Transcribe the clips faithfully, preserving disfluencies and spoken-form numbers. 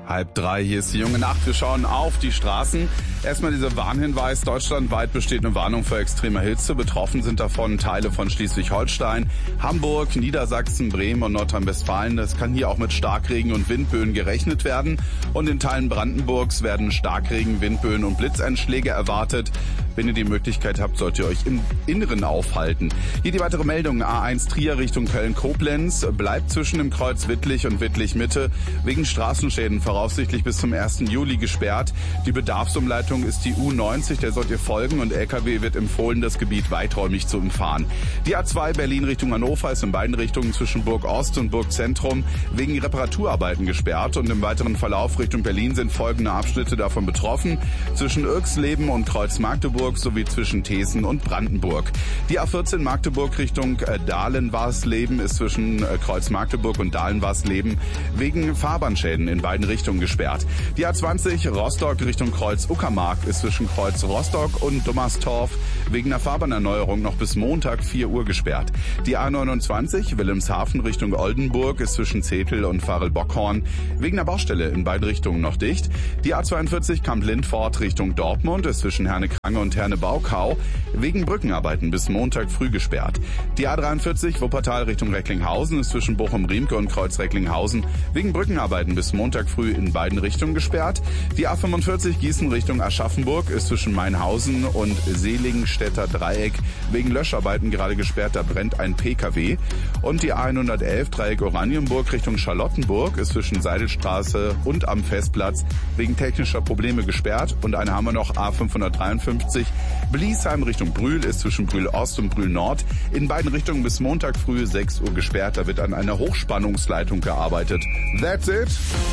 Halb drei, hier ist die junge Nacht. Wir schauen auf die Straßen. Erstmal dieser Warnhinweis. Deutschlandweit besteht eine Warnung vor extremer Hitze. Betroffen sind davon Teile von Schleswig-Holstein, Hamburg, Niedersachsen, Bremen und Nordrhein-Westfalen. Es kann hier auch mit Starkregen und Windböen gerechnet werden. Und in Teilen Brandenburgs werden Starkregen, Windböen und Blitzeinschläge erwartet. Wenn ihr die Möglichkeit habt, sollt ihr euch im Inneren aufhalten. Hier die weitere Meldung. A eins Trier Richtung Köln-Koblenz bleibt zwischen dem Kreuz Wittlich und Wittlich-Mitte wegen Straßenschäden voraussichtlich bis zum ersten Juli gesperrt. Die Bedarfsumleitung ist die U neunzig, der sollt ihr folgen, und L K W wird empfohlen, das Gebiet weiträumig zu umfahren. Die A zwei Berlin Richtung Hannover ist in beiden Richtungen zwischen Burg Ost und Burg Zentrum wegen Reparaturarbeiten gesperrt, und im weiteren Verlauf Richtung Berlin sind folgende Abschnitte davon betroffen: zwischen Irxleben und Kreuz Magdeburg sowie zwischen Thesen und Brandenburg. Die A vierzehn Magdeburg Richtung äh, Dahlen-Warsleben ist zwischen äh, Kreuz Magdeburg und Dahlen-Warsleben wegen Fahrbahnschäden in beiden Richtungen gesperrt. Die A zwanzig Rostock Richtung Kreuz Uckermark ist zwischen Kreuz Rostock und Dummerstorf wegen einer Fahrbahnerneuerung noch bis Montag vier Uhr gesperrt. Die A neunundzwanzig Wilhelmshaven Richtung Oldenburg ist zwischen Zetel und Farel-Bockhorn wegen einer Baustelle in beiden Richtungen noch dicht. Die A zweiundvierzig Kamp-Lindfort Richtung Dortmund ist zwischen Herne-Krange und Herne-Baukau wegen Brückenarbeiten bis Montag früh gesperrt. Die A dreiundvierzig Wuppertal Richtung Recklinghausen ist zwischen Bochum-Riemke und Kreuz Recklinghausen wegen Brückenarbeiten bis Montag früh in beiden Richtungen gesperrt. Die A fünfundvierzig Gießen Richtung Aschaffenburg ist zwischen Mainhausen und Seligenstädter Dreieck wegen Löscharbeiten gerade gesperrt, da brennt ein P K W. Und die A hundertelf Dreieck Oranienburg Richtung Charlottenburg ist zwischen Seidelstraße und am Festplatz wegen technischer Probleme gesperrt. Und eine haben wir noch, A fünfhundertdreiundfünfzig Bliesheim Richtung Brühl ist zwischen Brühl Ost und Brühl Nord in beiden Richtungen bis Montag früh sechs Uhr gesperrt. Da wird an einer Hochspannungsleitung gearbeitet. That's it.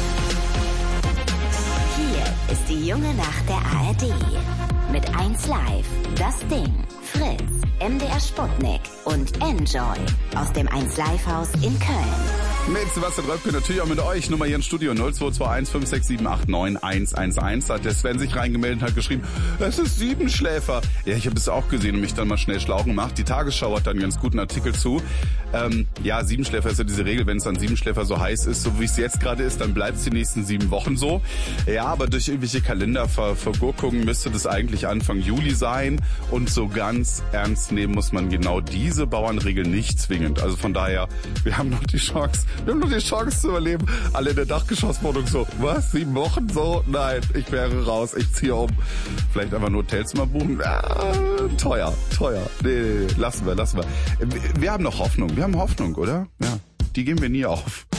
Hier ist die junge Nacht der A R D. Mit eins Live, Das Ding, Fritz, M D R Sputnik und Enjoy aus dem eins Live Haus in Köln. Mit Sebastian Röpke, natürlich auch mit euch. Nummer hier im Studio null zwei zwei eins fünf sechs sieben acht neun eins eins eins. Hat der Sven sich reingemeldet und hat geschrieben, es ist Siebenschläfer. Ja, ich habe es auch gesehen und mich dann mal schnell schlau gemacht. Die Tagesschau hat da einen ganz guten Artikel zu. Ähm, ja, Siebenschläfer ist ja diese Regel, wenn es dann Siebenschläfer so heiß ist, so wie es jetzt gerade ist, dann bleibt es die nächsten sieben Wochen so. Ja, aber durch irgendwelche Kalendervergurkungen müsste das eigentlich Anfang Juli sein. Und so ganz ernst nehmen muss man genau diese Bauernregel nicht zwingend. Also von daher, wir haben noch die Chance, wir haben noch die Chance zu überleben. Alle in der Dachgeschosswohnung so, was, sieben Wochen so? Nein, ich wäre raus, ich ziehe um. Vielleicht einfach nur Hotelzimmer buchen. Ah, teuer, teuer. Nee, nee, nee, lassen wir, lassen wir. Wir haben noch Hoffnung, wir haben Hoffnung, oder? Ja, die geben wir nie auf.